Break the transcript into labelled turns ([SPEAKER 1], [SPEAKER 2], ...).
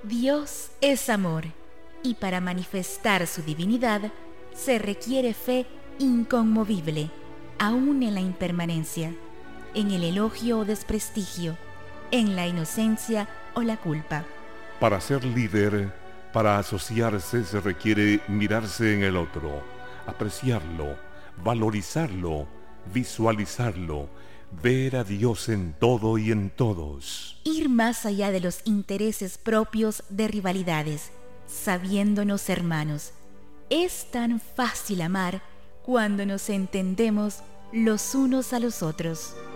[SPEAKER 1] Dios es amor, y para manifestar su divinidad se requiere fe inconmovible, aún en la impermanencia, en el elogio o desprestigio, en la inocencia o la culpa.
[SPEAKER 2] Para ser líder, para asociarse se requiere mirarse en el otro, apreciarlo, valorizarlo, visualizarlo, ver a Dios en todo y en todos.
[SPEAKER 1] Ir más allá de los intereses propios de rivalidades, sabiéndonos hermanos. Es tan fácil amar cuando nos entendemos los unos a los otros.